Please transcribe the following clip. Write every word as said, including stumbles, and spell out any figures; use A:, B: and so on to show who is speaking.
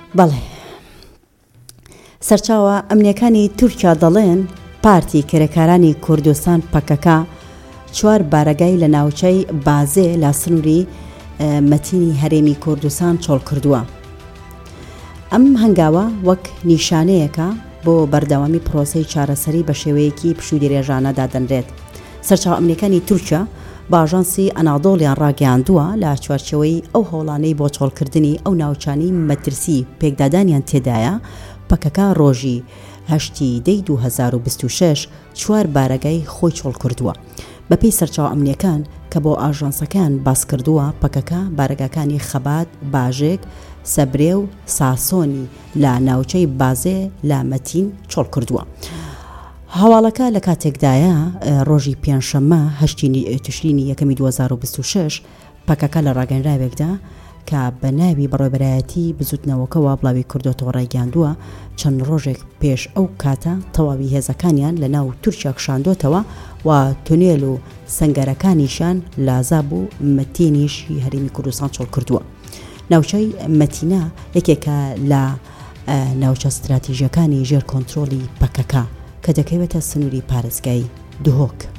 A: بەڵێ سەرچاوە ئەمنیەکانی تورکیا دەڵێن پارتی کرێکارانی کوردستان پەکەکە چوار بارەگای لە ناوچەی بازێ لە سنووری مەتینی هەرێمی کوردستان چۆڵ کردووە. ئەم هەنگاوە وەک نیشانەیەکە بۆ بەردەوامی پرۆسەی چارەسەری بە شێوەیەکی پشوو درێژانە دادەنرێت. سەرچاو ئەمنیەکانی تورکیا با ئاژانسی ئەنادۆڵیان ڕاگەیاندووە لە چوارچەوەی ئەو هەوڵانەی بۆ چۆڵکردنی ئەو ناوچانی مەترسی پێکدادانیان تێدایە پەکەکە ڕۆژی هەشتی دەی دوو هەزار و بیست و شەش چوار بارەگای خۆی چۆڵ کردووە. بەپێی سەرچاو ئەمنیەکان کە بۆ ئاژانسەکان باس کردووە پەکەکە بارەگاکانی خەبات، باژێک، سەبرێ و ساسۆنی لە ناوچەی بازێ لە مەتین چۆڵ کردووە. هەواڵەکە لە کاتێکدایە ڕۆژی پێنجشەممە هەشتی تشرینی یەکەمی دوو هەزار و بیست و شەش پەکەکە لە ڕاگەنراوێکدا کە بە ناوی بەڕێوەبەرایەتی بزوتنەوەکەوە بڵاوی کردوەوە ڕایگەاندووە چەند ڕۆژێک پێش ئەو کاتە تەواوی هێزەکانیان لە ناو تورکیا کشاندۆتەوە و تونێل و سەنگەرەکانیشان لازاب و مەتینیشی هەرێمی کوردستان چۆڵ کردووە. ناوچەی مەتینە یەکێکە لە ناوچە استراتیژیەکانی ژێر کۆنتڕۆلی پەکەکە کە دەکەوێتە سنووری پارێزگای دهۆک.